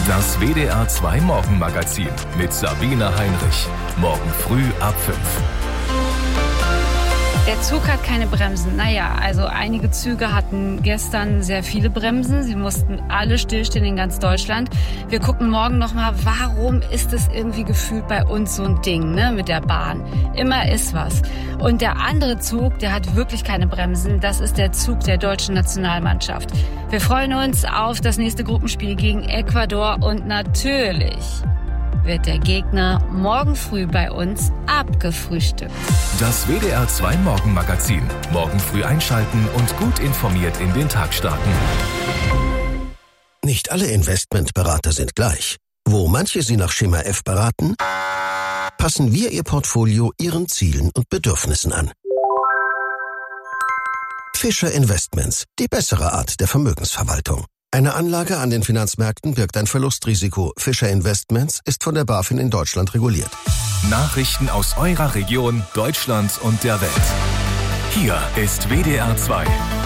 Das WDR 2 Morgenmagazin mit Sabine Heinrich. Morgen früh ab 5. Der Zug hat keine Bremsen. Naja, also einige Züge hatten gestern sehr viele Bremsen. Sie mussten alle stillstehen in ganz Deutschland. Wir gucken morgen nochmal, warum ist es irgendwie gefühlt bei uns so ein Ding, ne, mit der Bahn. Immer ist was. Und der andere Zug, der hat wirklich keine Bremsen. Das ist der Zug der deutschen Nationalmannschaft. Wir freuen uns auf das nächste Gruppenspiel gegen Ecuador und natürlich wird der Gegner morgen früh bei uns abgefrühstückt. Das WDR 2 Morgenmagazin. Morgen früh einschalten und gut informiert in den Tag starten. Nicht alle Investmentberater sind gleich. Wo manche Sie nach Schema F beraten, passen wir Ihr Portfolio Ihren Zielen und Bedürfnissen an. Fischer Investments, die bessere Art der Vermögensverwaltung. Eine Anlage an den Finanzmärkten birgt ein Verlustrisiko. Fischer Investments ist von der BaFin in Deutschland reguliert. Nachrichten aus eurer Region, Deutschland und der Welt. Hier ist WDR 2.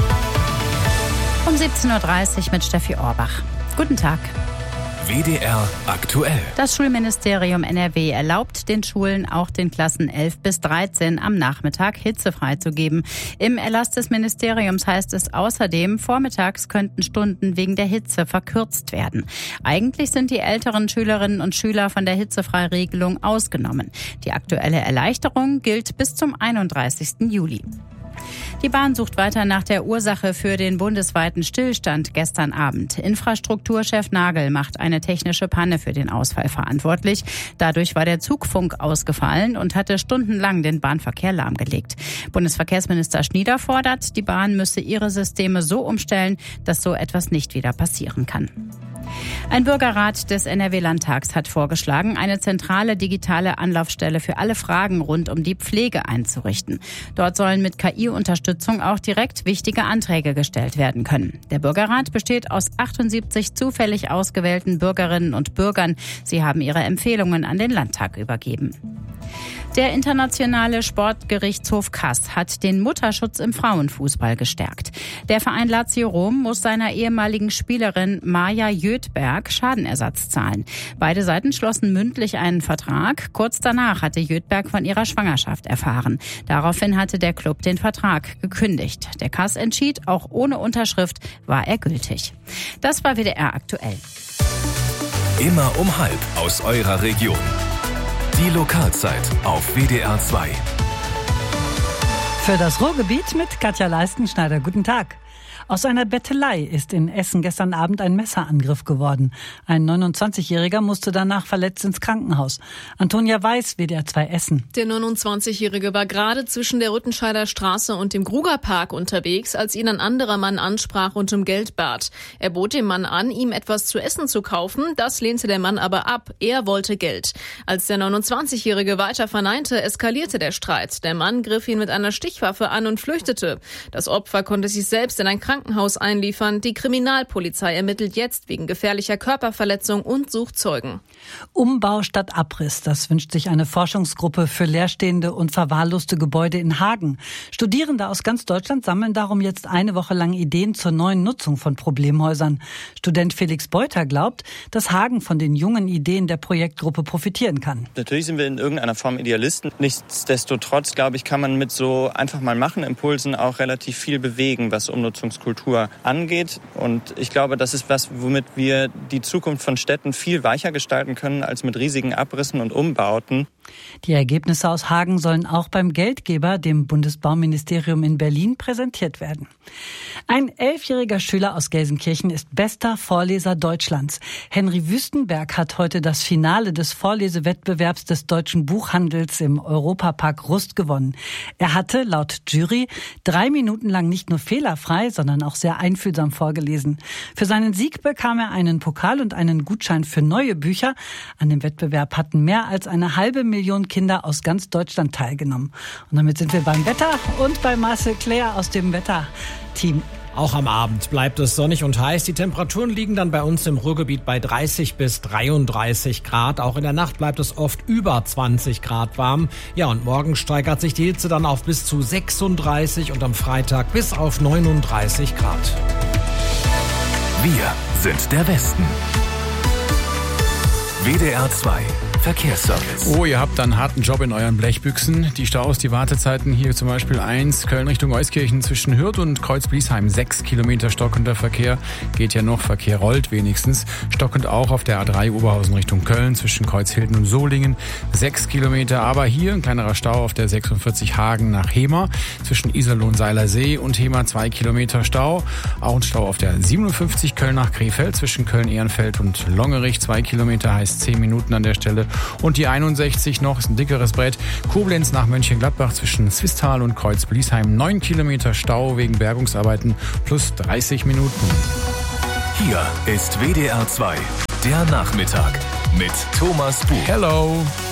Um 17.30 Uhr mit Steffi Orbach. Guten Tag. WDR aktuell. Das Schulministerium NRW erlaubt den Schulen, auch den Klassen 11 bis 13 am Nachmittag hitzefrei zu geben. Im Erlass des Ministeriums heißt es außerdem, vormittags könnten Stunden wegen der Hitze verkürzt werden. Eigentlich sind die älteren Schülerinnen und Schüler von der Hitzefreiregelung ausgenommen. Die aktuelle Erleichterung gilt bis zum 31. Juli. Die Bahn sucht weiter nach der Ursache für den bundesweiten Stillstand gestern Abend. Infrastrukturchef Nagel macht eine technische Panne für den Ausfall verantwortlich. Dadurch war der Zugfunk ausgefallen und hatte stundenlang den Bahnverkehr lahmgelegt. Bundesverkehrsminister Schnieder fordert, die Bahn müsse ihre Systeme so umstellen, dass so etwas nicht wieder passieren kann. Ein Bürgerrat des NRW-Landtags hat vorgeschlagen, eine zentrale digitale Anlaufstelle für alle Fragen rund um die Pflege einzurichten. Dort sollen mit KI-Unterstützung auch direkt wichtige Anträge gestellt werden können. Der Bürgerrat besteht aus 78 zufällig ausgewählten Bürgerinnen und Bürgern. Sie haben ihre Empfehlungen an den Landtag übergeben. Der internationale Sportgerichtshof Kass hat den Mutterschutz im Frauenfußball gestärkt. Der Verein Lazio Rom muss seiner ehemaligen Spielerin Maja Jötberg Schadenersatz zahlen. Beide Seiten schlossen mündlich einen Vertrag. Kurz danach hatte Jötberg von ihrer Schwangerschaft erfahren. Daraufhin hatte der Club den Vertrag gekündigt. Der Kass entschied, auch ohne Unterschrift war er gültig. Das war WDR aktuell. Immer um 12 aus eurer Region. Die Lokalzeit auf WDR 2. Für das Ruhrgebiet mit Katja Leistenschneider. Guten Tag. Aus einer Bettelei ist in Essen gestern Abend ein Messerangriff geworden. Ein 29-Jähriger musste danach verletzt ins Krankenhaus. Antonia Weiß, WDR 2 Essen. Der 29-Jährige war gerade zwischen der Rüttenscheider Straße und dem Grugerpark unterwegs, als ihn ein anderer Mann ansprach und um Geld bat. Er bot dem Mann an, ihm etwas zu essen zu kaufen. Das lehnte der Mann aber ab. Er wollte Geld. Als der 29-Jährige weiter verneinte, eskalierte der Streit. Der Mann griff ihn mit einer Stichwaffe an und flüchtete. Das Opfer konnte sich selbst in ein Krankenhaus einliefern. Die Kriminalpolizei ermittelt jetzt wegen gefährlicher Körperverletzung und sucht Zeugen. Umbau statt Abriss, das wünscht sich eine Forschungsgruppe für leerstehende und verwahrloste Gebäude in Hagen. Studierende aus ganz Deutschland sammeln darum jetzt eine Woche lang Ideen zur neuen Nutzung von Problemhäusern. Student Felix Beuter glaubt, dass Hagen von den jungen Ideen der Projektgruppe profitieren kann. Natürlich sind wir in irgendeiner Form Idealisten. Nichtsdestotrotz, glaube ich, kann man mit so einfach mal machen Impulsen auch relativ viel bewegen, was Umnutzungskultur angeht. Und ich glaube, das ist was, womit wir die Zukunft von Städten viel weicher gestalten können als mit riesigen Abrissen und Umbauten. Die Ergebnisse aus Hagen sollen auch beim Geldgeber, dem Bundesbauministerium in Berlin, präsentiert werden. Ein 11-jähriger Schüler aus Gelsenkirchen ist bester Vorleser Deutschlands. Henry Wüstenberg hat heute das Finale des Vorlesewettbewerbs des deutschen Buchhandels im Europapark Rust gewonnen. Er hatte, laut Jury, 3 Minuten lang nicht nur fehlerfrei, sondern auch sehr einfühlsam vorgelesen. Für seinen Sieg bekam er einen Pokal und einen Gutschein für neue Bücher. An dem Wettbewerb hatten mehr als 500.000 Kinder aus ganz Deutschland teilgenommen. Und damit sind wir beim Wetter und bei Marcel Claire aus dem Wetterteam. Auch am Abend bleibt es sonnig und heiß. Die Temperaturen liegen dann bei uns im Ruhrgebiet bei 30 bis 33 Grad. Auch in der Nacht bleibt es oft über 20 Grad warm. Ja, und morgen steigert sich die Hitze dann auf bis zu 36 und am Freitag bis auf 39 Grad. Wir sind der Westen. WDR 2 Verkehrsservice. Oh, ihr habt einen harten Job in euren Blechbüchsen. Die Staus, die Wartezeiten hier zum Beispiel 1, Köln Richtung Euskirchen zwischen Hürth und Kreuz-Bliesheim. 6 Kilometer stockender Verkehr. Geht ja noch, Verkehr rollt wenigstens. Stockend auch auf der A3 Oberhausen Richtung Köln zwischen Kreuzhilden und Solingen. 6 Kilometer, aber hier ein kleinerer Stau auf der 46 Hagen nach Hemer. Zwischen Iserlohn-Seilersee und Hemer 2 Kilometer Stau. Auch ein Stau auf der 57 Köln nach Krefeld zwischen Köln-Ehrenfeld und Longerich. 2 Kilometer heißt 10 Minuten an der Stelle. Und die 61 noch, ist ein dickeres Brett. Koblenz nach Mönchengladbach zwischen Swisttal und Kreuz-Bliesheim. 9 Kilometer Stau wegen Bergungsarbeiten plus 30 Minuten. Hier ist WDR 2, der Nachmittag mit Thomas Buch. Hello.